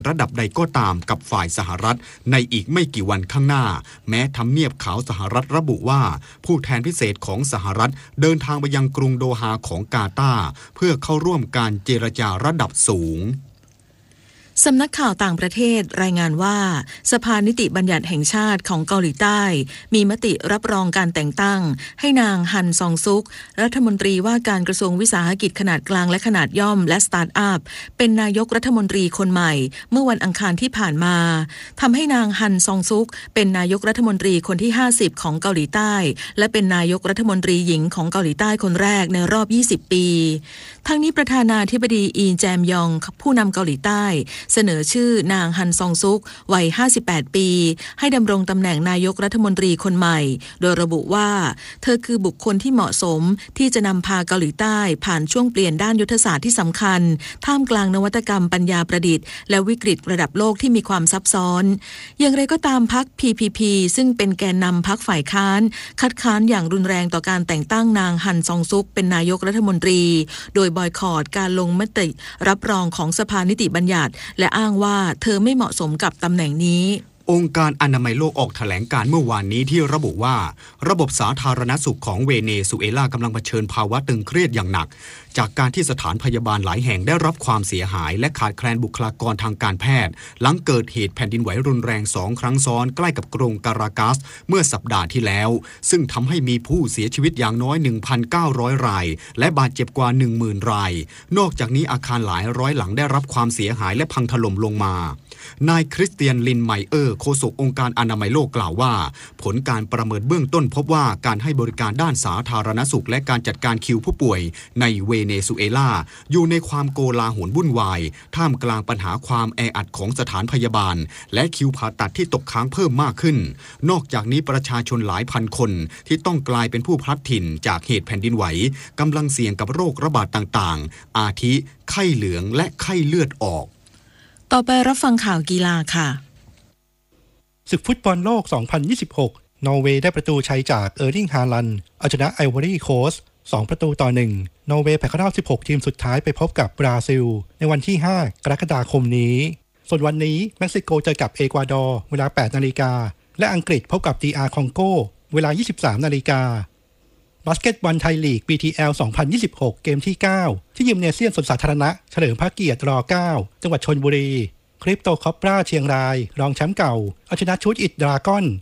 ระดับใดก็ตามกับฝ่ายสหรัฐในอีกไม่กี่วันข้างหน้าแม้ทำเนียบขาวสหรัฐระบุว่าผู้แทนพิเศษของสหรัฐเดินทางไปยังกรุงโดฮาของกาตาร์เพื่อเข้าร่วมการเจรจาระดับสูงสำนักข่าวต่างประเทศรายงานว่าสภานิติบัญญัติแห่งชาติของเกาหลีใต้มีมติรับรองการแต่งตั้งให้นางฮันซองซุกรัฐมนตรีว่าการกระทรวงวิสาหกิจขนาดกลางและขนาดย่อมและสตาร์ทอัพเป็นนายกรัฐมนตรีคนใหม่เมื่อวันอังคารที่ผ่านมาทำให้นางฮันซองซุกเป็นนายกรัฐมนตรีคนที่50ของเกาหลีใต้และเป็นนายกรัฐมนตรีหญิงของเกาหลีใต้คนแรกในรอบ20ปีทั้งนี้ประธานาธิบดีอีแจมยองผู้นำเกาหลีใต้เสนอชื่อนางฮันซองซุกวัย58ปีให้ดำรงตำแหน่งนายกรัฐมนตรีคนใหม่โดยระบุว่าเธอคือบุคคลที่เหมาะสมที่จะนำพาเกาหลีใต้ผ่านช่วงเปลี่ยนด้านยุทธศาสตร์ที่สำคัญท่ามกลางนวัตกรรมปัญญาประดิษฐ์และวิกฤตระดับโลกที่มีความซับซ้อนอย่างไรก็ตามพรรค PPP ซึ่งเป็นแกนนำพรรคฝ่ายค้านคัดค้านอย่างรุนแรงต่อการแต่งตั้งนางฮันซองซุกเป็นนายกรัฐมนตรีโดยบอยคอตการลงมติรับรองของสภานิติบัญญัติและอ้างว่าเธอไม่เหมาะสมกับตำแหน่งนี้องค์การอนามัยโลกออกแถลงการเมื่อวานนี้ที่ระบุว่าระบบสาธารณสุขของเวเนซุเอลากำลังเผชิญภาวะตึงเครียดอย่างหนักจากการที่สถานพยาบาลหลายแห่งได้รับความเสียหายและขาดแคลนบุคลากรทางการแพทย์หลังเกิดเหตุแผ่นดินไหวรุนแรง2ครั้งซ้อนใกล้กับกรุงการากัสเมื่อสัปดาห์ที่แล้วซึ่งทำให้มีผู้เสียชีวิตอย่างน้อย 1,900 รายและบาดเจ็บกว่า 10,000 รายนอกจากนี้อาคารหลายร้อยหลังได้รับความเสียหายและพังถล่มลงมานายคริสเตียนลินไมเออร์โฆษกองค์การอนามัยโลกกล่าวว่าผลการประเมินเบื้องต้นพบว่าการให้บริการด้านสาธารณสุขและการจัดการคิวผู้ป่วยในเวเนซุเอลาอยู่ในความโกลาหลวุ่นวายท่ามกลางปัญหาความแออัดของสถานพยาบาลและคิวผ่าตัดที่ตกค้างเพิ่มมากขึ้นนอกจากนี้ประชาชนหลายพันคนที่ต้องกลายเป็นผู้พลัดถิ่นจากเหตุแผ่นดินไหวกำลังเสี่ยงกับโรคระบาดต่างๆอาทิไข้เหลืองและไข้เลือดออกต่อไปรับฟังข่าวกีฬาค่ะศึกฟุตบอลโลก 2026 นอร์เวย์ได้ประตูชัยจากเออร์ลิง ฮาลันด์เอาชนะไอวอรี่โคสต์2-1นอร์เวย์ผ่านเข้ารอบ16ทีมสุดท้ายไปพบกับบราซิลในวันที่5กรกฎาคมนี้ส่วนวันนี้เม็กซิโกเจอกับเอกวาดอร์เวลา 8 นาฬิกาและอังกฤษพบกับ DR คองโกเวลา 23 นาฬิกาบาสเกตบอลไทยลีก BTL 2026 เกมที่ 9 ที่ยิมเนเซียมสวนสาธารณะเฉลิมพระเกียรติร9จังหวัดชลบุรีคริปโตคอปราเชียงรายรองแชมป์เก่าเอาชนะชูตอิดดราก้อน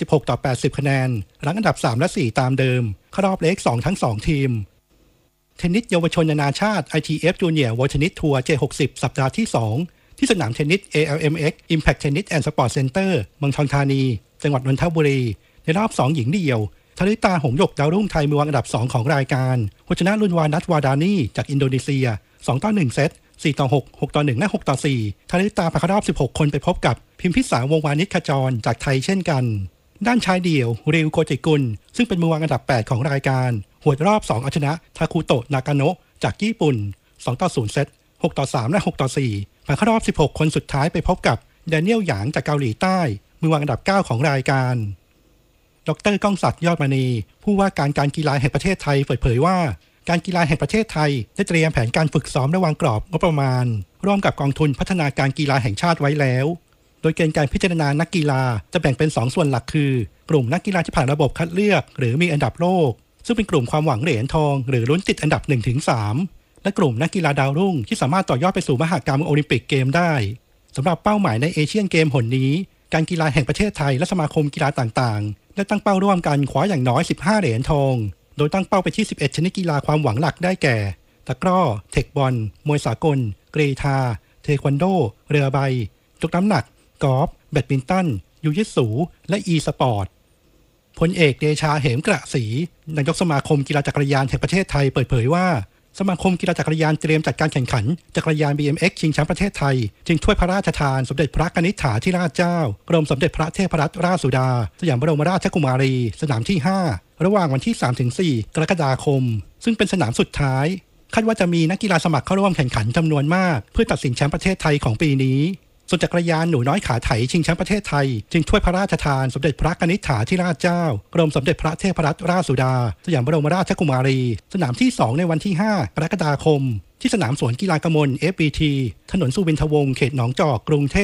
86-80 คะแนนหลังอันดับ 3 และ 4 ตามเดิมเข้ารอบเล็ก2ทั้ง 2 ทีมเทนนิสเยาวชนนานาชาติ ITF Junior World Tennis Tour J60 สัปดาห์ที่ 2 ที่สนามเทนนิส ALMX Impact Tennis and Sport Center เมืองทองธานีจังหวัดนนทบุรีในรอบ 2 หญิงเดี่ยวธริตาหงส์หยกดาวรุ่งไทยมือวางอันดับ 2 ของรายการชนะลุนวานัทวาดานีจากอินโดนีเซีย 2-1 เซต 4-6 6-1 และ 6-4 ธริตาผ่านเข้ารอบ 16 คนไปพบกับพิมพิสารวงวานิชขจรจากไทยเช่นกันด้านชายเดี่ยวริวโกจิกุลซึ่งเป็นมือวางอันดับ 8 ของรายการหวดรอบ 2 เอาชนะทาคุโตะนากาโนะจากญี่ปุ่น 2-0 เซต 6-3 และ 6-4 ผ่านเข้ารอบ 16 คนสุดท้ายไปพบกับแดเนียลหยางจากเกาหลีใต้มือวางอันดับ 9 ของรายการดร.ก้องศักดิ์ยอดมณีผู้ว่าการกีฬาแห่งประเทศไทยเปิดเผยว่าการกีฬาแห่งประเทศไทยได้เตรียมแผนการฝึกซ้อมและวางกรอบงบประมาณร่วมกับกองทุนพัฒนาการกีฬาแห่งชาติไว้แล้วโดยเกณฑ์การพิจารณานักกีฬาจะแบ่งเป็น2ส่วนหลักคือกลุ่มนักกีฬาที่ผ่านระบบคัดเลือกหรือมีอันดับโลกซึ่งเป็นกลุ่มความหวังเหรียญทองหรือลุ้นติดอันดับ 1-3 และกลุ่มนักกีฬาดาวรุ่งที่สามารถต่อยอดไปสู่มหกรรมโอลิมปิกเกมได้สำหรับเป้าหมายในเอเชียนเกมหนนี้การกีฬาแห่งประเทศไทยและสมาคมกีฬาต่างๆได้ตั้งเป้าร่วมกันคว้าอย่างน้อย15เหรียญทองโดยตั้งเป้าไปที่11ชนิดกีฬาความหวังหลักได้แก่ตะกร้อเทคบอลมวยสากลกรีฑาเทควันโดเรือใบยกน้ำหนักกอล์ฟแบดมินตันยูยิสูและอีสปอร์ตพลเอกเดชาเหมกระศรีนายกสมาคมกีฬาจักรยานแห่งประเทศไทยเปิดเผยว่าสมาคมกีฬาจักรยานเตรียมจัดการแข่งขันจักรยาน BMX ชิงแชมป์ประเทศไทยชิงถ้วยพระราชทานสมเด็จพระกนิษฐาธิราชเจ้ากรมสมเด็จพระเทพรัตนราชสุดาสยามบรมราชกุมารีสนามที่5ระหว่างวันที่ 3-4 กรกฎาคมซึ่งเป็นสนามสุดท้ายคาดว่าจะมีนักกีฬาสมัครเข้าร่วมแข่งขันจำนวนมากเพื่อตัดสินแชมป์ประเทศไทยของปีนี้ส่วนจักรยานหนูน้อยขาไถชิงแชมป์ประเทศไทยชิงถ้วยพระราชทานสมเด็จพระกนิษฐาธิราชเจ้ากรมสมเด็จพระเทพรัตนราชสุดาสยามบรมราชกุมารีสนามที่ 2 ในวันที่ 5 กรกฎาคมที่สนามสวนกีฬากมล FBT ถนนสุวินทวงศ์เขตหนองจอกกรุงเท